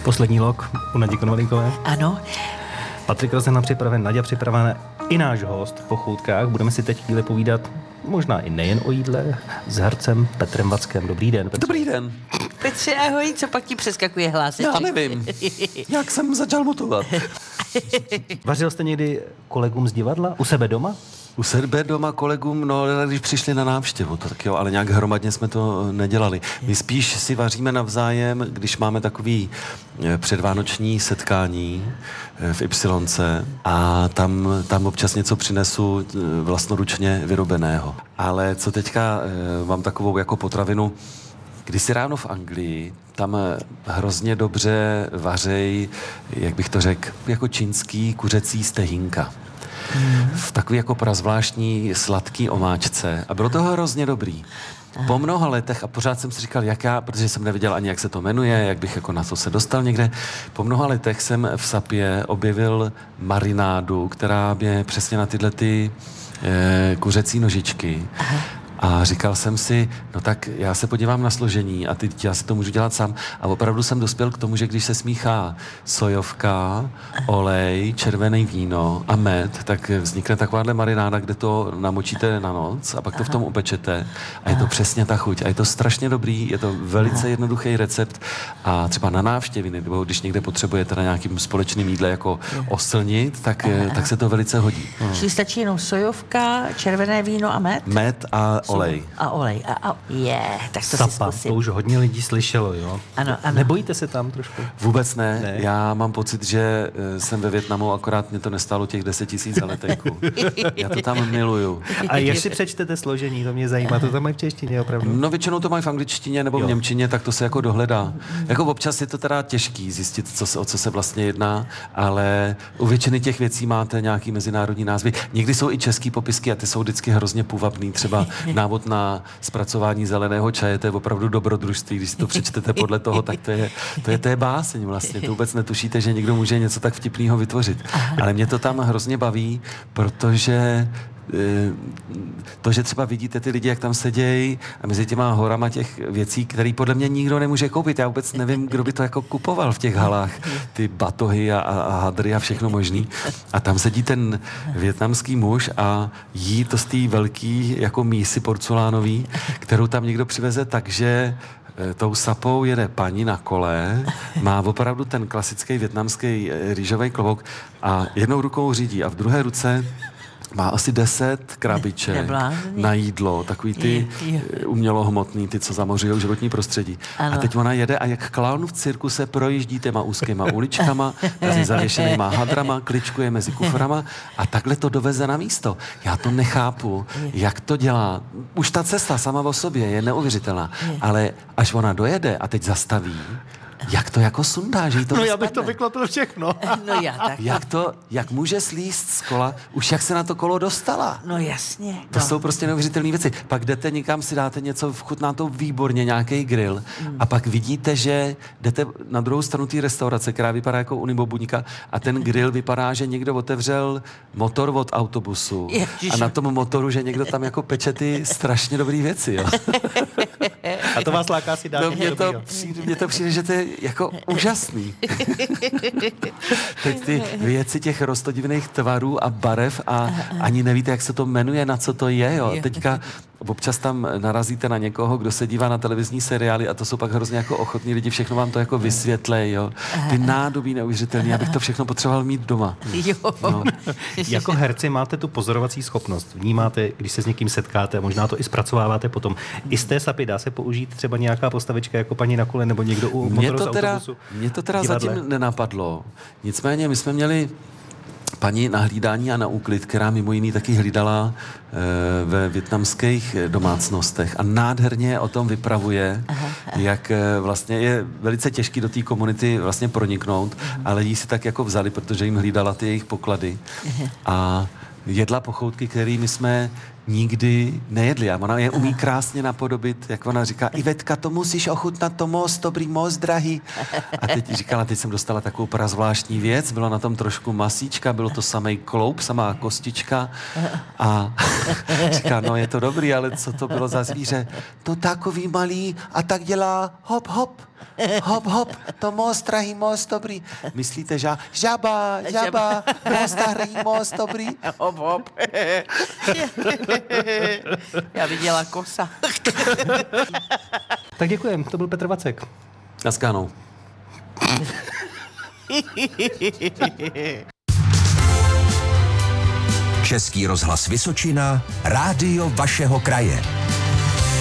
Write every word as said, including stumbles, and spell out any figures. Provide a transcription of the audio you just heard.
Poslední lok u Nadě Konvalinkové. Ano. Patrik Rozena připraven, Naďa připraven i náš host v Pochoutkách. Budeme si teď chvíli povídat možná i nejen o jídle s hercem Petrem Vackem. Dobrý den, Petře. Dobrý den. Petře, ahoj, co pak ti přeskakuje hláseček? Já nevím, jak jsem začal mutovat. Vařil jste někdy kolegům z divadla? U sebe doma? U sebe doma kolegům, no když přišli na návštěvu, to tak jo, ale nějak hromadně jsme to nedělali. My spíš si vaříme navzájem, když máme takový předvánoční setkání v Ypsilonce a tam, tam občas něco přinesu vlastnoručně vyrobeného. Ale co teďka mám takovou jako potravinu, kdysi ráno v Anglii, tam hrozně dobře vařej, jak bych to řekl, jako čínský kuřecí stehínka. V takový jako prazvláštní sladký omáčce. A bylo to hrozně dobrý. Po mnoha letech, a pořád jsem si říkal, jak já, protože jsem nevěděl ani, jak se to jmenuje, jak bych jako na to se dostal někde. Po mnoha letech jsem v Sapě objevil marinádu, která mě přesně na tyhle ty eh, kuřecí nožičky. Aha. A říkal jsem si, no tak já se podívám na složení a teď já si to můžu dělat sám. A opravdu jsem dospěl k tomu, že když se smíchá sojovka, olej, červené víno a med, tak vznikne takováhle marináda, kde to namočíte na noc a pak to v tom upečete. A je to přesně ta chuť. A je to strašně dobrý, je to velice jednoduchý recept. A třeba na návštěvy, nebo když někde potřebujete na nějakým společným jídle jako oslnit, tak, tak se to velice hodí. Čili stačí jenom sojovka, červené víno a med? Med a olej. A olej. A, a je, tak to Sapa, si zkusím. to už hodně lidí slyšelo, jo? Ano, ano. Nebojíte se tam trošku? Vůbec ne. ne. Já mám pocit, že jsem ve Vietnamu, akorát mě to nestálo těch deset tisíc za letenku. Já to tam miluju. A jak si přečtete složení, to mě zajímá, to tam mají v češtině opravdu? No většinou to mají v angličtině nebo v jo. němčině, tak to se jako dohledá. Jako občas je to teda těžký zjistit, co se, o co se vlastně jedná, ale u většiny těch věcí máte nějaký mezinárodní názvy. Někdy jsou i český popisky a ty jsou vždycky hrozně půvabný. Třeba návod na zpracování zeleného čaje, to je opravdu dobrodružství. Když si to přečtete podle toho, tak to je, to je, to je báseň vlastně. To vůbec netušíte, že někdo může něco tak vtipného vytvořit. Ale mě to tam hrozně baví, protože to, že třeba vidíte ty lidi, jak tam sedějí a mezi těma horama těch věcí, které podle mě nikdo nemůže koupit. Já vůbec nevím, kdo by to jako kupoval v těch halách. Ty batohy a, a hadry a všechno možný. A tam sedí ten vietnamský muž a jí to z té velký jako mísy porcelánový, kterou tam někdo přiveze tak, že tou sapou jede paní na kole, má opravdu ten klasický vietnamský rýžový klobouk a jednou rukou řídí a v druhé ruce má asi deset krabiček na jídlo, takový ty umělohmotný, ty, co zamořujou životní prostředí. Ano. A teď ona jede a jak klaun v cirkuse projíždí těma úzkýma uličkama, mezi zavěšenýma hadrama, kličkuje mezi kuframa a takhle to doveze na místo. Já to nechápu, jak to dělá. Už ta cesta sama o sobě je neuvěřitelná, ale až ona dojede a teď zastaví, jak to jako sundá, že jí to No já bych to vyklopil všechno. No já tak. Jak to, jak může slízt z kola, už jak se na to kolo dostala. No jasně. To no. jsou prostě neuvěřitelné věci. Pak jdete někam, si dáte něco, vchutná to výborně, nějaký grill mm. a pak vidíte, že jdete na druhou stranu té restaurace, která vypadá jako Unibobudníka a ten grill vypadá, že někdo otevřel motor od autobusu. Ježiš. A na tom motoru, že někdo tam jako peče ty strašně dobrý věci, jo. A to vás láká si dát. No, mě, to přijde, mě to přijde, že to je jako úžasný. Teď ty věci těch roztodivných tvarů a barev a ani nevíte, jak se to jmenuje, na co to je, jo. Teďka občas tam narazíte na někoho, kdo se dívá na televizní seriály a to jsou pak hrozně jako ochotní lidi, všechno vám to jako vysvětlej, jo. Ty nádobí neuvěřitelný, abych to všechno potřeboval mít doma. Jo. No. Jako herci máte tu pozorovací schopnost. Vnímáte, když se s někým setkáte, možná to i zpracováváte potom. I z té sapy dá se použít třeba nějaká postavička jako paní na kole nebo někdo u motoru z autobusu? Mě to teda zatím nenapadlo. Nicméně my jsme měli paní na hlídání a na úklid, která mimo jiný taky hlídala e, ve vietnamských domácnostech a nádherně o tom vypravuje, aha, aha. jak e, vlastně je velice těžký do té komunity vlastně proniknout, aha. ale jí si tak jako vzali, protože jim hlídala ty jejich poklady aha. a jedla pochoutky, kterými jsme nikdy nejedli. A ona je umí krásně napodobit, jak ona říká, Ivetka, to musíš ochutnat, to moc dobrý, moc drahý. A teď říkala, teď jsem dostala takovou prazvláštní věc, bylo na tom trošku masíčka, bylo to samej kloup, samá kostička a říká, no je to dobrý, ale co to bylo za zvíře? To takový malý a tak dělá hop, hop. Hop, hop, to moc drahý, moc dobrý. Myslíte, že žaba, žaba, moc drahý, moc dobrý? Hop, hop. Já viděla kosa. Tak děkujem, to byl Petr Vacek. Naschledanou. Český rozhlas Vysočina, rádio vašeho kraje.